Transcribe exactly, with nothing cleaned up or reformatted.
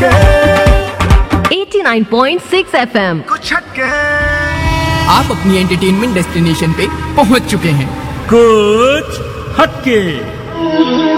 एटी nine point six F M कुछ हटके। आप अपनी एंटरटेनमेंट डेस्टिनेशन पे पहुंच चुके हैं। कुछ हटके।